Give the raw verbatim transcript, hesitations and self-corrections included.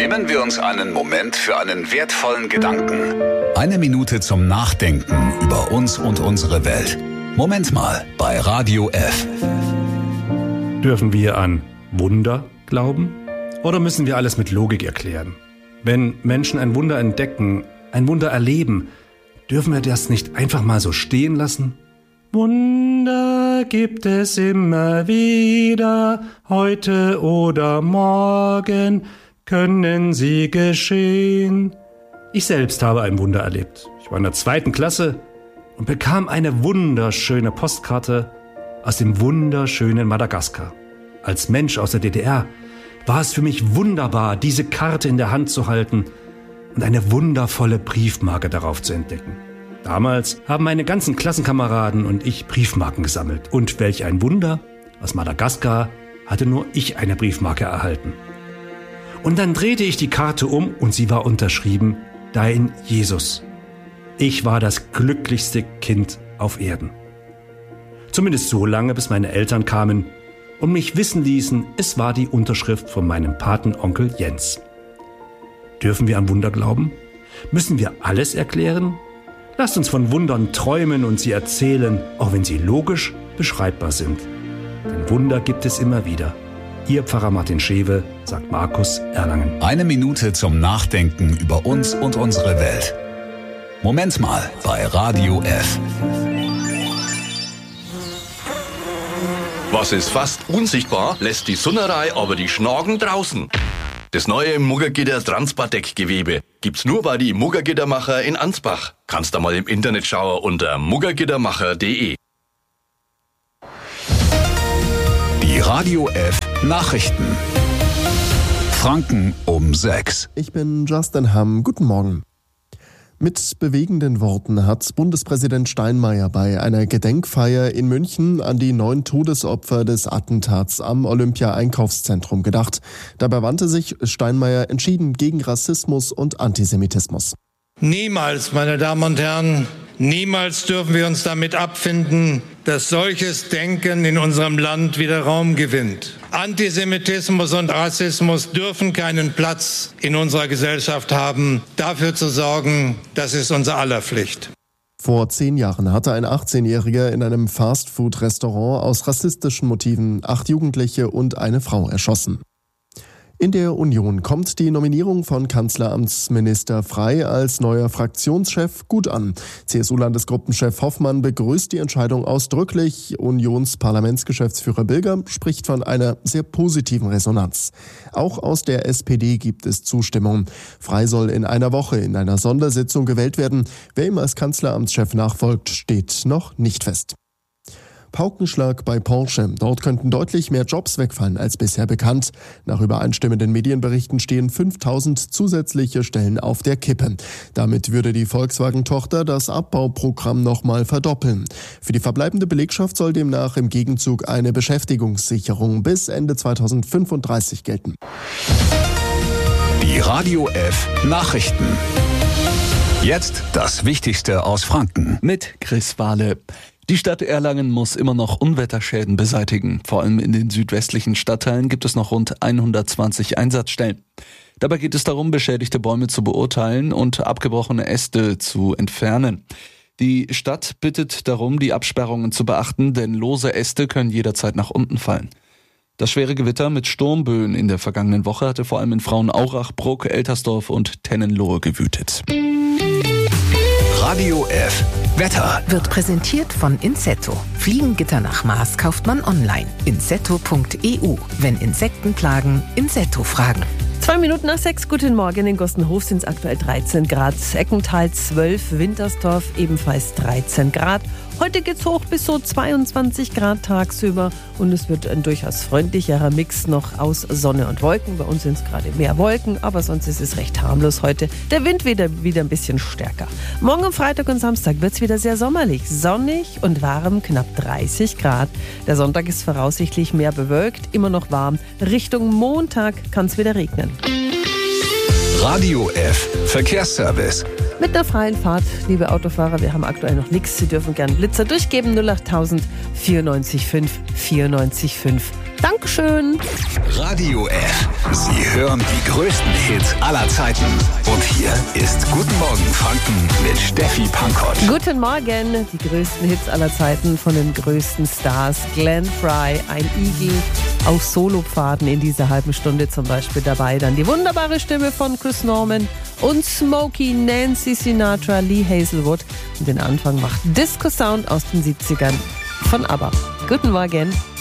Nehmen wir uns einen Moment für einen wertvollen Gedanken. Eine Minute zum Nachdenken über uns und unsere Welt. Moment mal bei Radio F. Dürfen wir an Wunder glauben? Oder müssen wir alles mit Logik erklären? Wenn Menschen ein Wunder entdecken, ein Wunder erleben, dürfen wir das nicht einfach mal so stehen lassen? Wunder gibt es immer wieder, heute oder morgen können sie geschehen. Ich selbst habe ein Wunder erlebt. Ich war in der zweiten Klasse und bekam eine wunderschöne Postkarte aus dem wunderschönen Madagaskar. Als Mensch aus der D D R war es für mich wunderbar, diese Karte in der Hand zu halten und eine wundervolle Briefmarke darauf zu entdecken. Damals haben meine ganzen Klassenkameraden und ich Briefmarken gesammelt. Und welch ein Wunder, aus Madagaskar hatte nur ich eine Briefmarke erhalten. Und dann drehte ich die Karte um und sie war unterschrieben, Dein Jesus. Ich war das glücklichste Kind auf Erden. Zumindest so lange, bis meine Eltern kamen und mich wissen ließen, es war die Unterschrift von meinem Patenonkel Jens. Dürfen wir an Wunder glauben? Müssen wir alles erklären? Lasst uns von Wundern träumen und sie erzählen, auch wenn sie logisch beschreibbar sind. Denn Wunder gibt es immer wieder. Ihr Pfarrer Martin Schewe, sagt Markus Erlangen. Eine Minute zum Nachdenken über uns und unsere Welt. Moment mal bei Radio F. Was ist fast unsichtbar, lässt die Sunnerei aber die Schnagen draußen. Das neue Muggergitter Transpadeck-Gewebe gibt's nur bei die Muggergittermacher in Ansbach. Kannst da mal im Internet schauen unter muggergittermacher punkt de. Die Radio F Nachrichten. Franken um sechs. Ich bin Justin Hamm. Guten Morgen. Mit bewegenden Worten hat Bundespräsident Steinmeier bei einer Gedenkfeier in München an die neun Todesopfer des Attentats am Olympia-Einkaufszentrum gedacht. Dabei wandte sich Steinmeier entschieden gegen Rassismus und Antisemitismus. Niemals, meine Damen und Herren, niemals dürfen wir uns damit abfinden, dass solches Denken in unserem Land wieder Raum gewinnt. Antisemitismus und Rassismus dürfen keinen Platz in unserer Gesellschaft haben. Dafür zu sorgen, das ist unser aller Pflicht. Vor zehn Jahren hatte ein achtzehnjähriger in einem Fastfood-Restaurant aus rassistischen Motiven acht Jugendliche und eine Frau erschossen. In der Union kommt die Nominierung von Kanzleramtsminister Frey als neuer Fraktionschef gut an. C S U-Landesgruppenchef Hoffmann begrüßt die Entscheidung ausdrücklich. Unionsparlamentsgeschäftsführer Bilger spricht von einer sehr positiven Resonanz. Auch aus der S P D gibt es Zustimmung. Frey soll in einer Woche in einer Sondersitzung gewählt werden. Wer ihm als Kanzleramtschef nachfolgt, steht noch nicht fest. Paukenschlag bei Porsche. Dort könnten deutlich mehr Jobs wegfallen als bisher bekannt. Nach übereinstimmenden Medienberichten stehen fünftausend zusätzliche Stellen auf der Kippe. Damit würde die Volkswagen-Tochter das Abbauprogramm nochmal verdoppeln. Für die verbleibende Belegschaft soll demnach im Gegenzug eine Beschäftigungssicherung bis Ende zweitausendfünfunddreißig gelten. Die Radio F Nachrichten. Jetzt das Wichtigste aus Franken. Mit Chris Wahle. Die Stadt Erlangen muss immer noch Unwetterschäden beseitigen. Vor allem in den südwestlichen Stadtteilen gibt es noch rund hundertzwanzig Einsatzstellen. Dabei geht es darum, beschädigte Bäume zu beurteilen und abgebrochene Äste zu entfernen. Die Stadt bittet darum, die Absperrungen zu beachten, denn lose Äste können jederzeit nach unten fallen. Das schwere Gewitter mit Sturmböen in der vergangenen Woche hatte vor allem in Frauenaurach, Bruck, Eltersdorf und Tennenlohe gewütet. Radio F Wetter wird präsentiert von Insetto. Fliegengitter nach Maß kauft man online. insetto punkt e u. Wenn Insekten plagen, Insetto fragen. Zwei Minuten nach sechs, guten Morgen. In Gostenhof sind es aktuell dreizehn Grad, Eckental zwölf, Wintersdorf ebenfalls dreizehn Grad. Heute geht's hoch bis so zweiundzwanzig Grad tagsüber und es wird ein durchaus freundlicherer Mix noch aus Sonne und Wolken. Bei uns sind es gerade mehr Wolken, aber sonst ist es recht harmlos heute. Der Wind wieder, wieder ein bisschen stärker. Morgen am Freitag und Samstag wird es wieder sehr sommerlich, sonnig und warm, knapp dreißig Grad. Der Sonntag ist voraussichtlich mehr bewölkt, immer noch warm. Richtung Montag kann es wieder regnen. Radio F Verkehrsservice. Mit einer freien Fahrt, liebe Autofahrer, wir haben aktuell noch nichts. Sie dürfen gern Blitzer durchgeben. null acht tausend vierundneunzig fünf vierundneunzig fünf Dankeschön. Radio F. Sie hören die größten Hits aller Zeiten. Und hier ist Guten Morgen Franken mit Steffi Pankott. Guten Morgen. Die größten Hits aller Zeiten von den größten Stars. Glenn Frey, ein Igel auf Solopfaden in dieser halben Stunde zum Beispiel dabei. Dann die wunderbare Stimme von Chris Norman und Smokey, Nancy Sinatra, Lee Hazelwood. Und den Anfang macht Disco Sound aus den siebzigern von ABBA. Guten Morgen.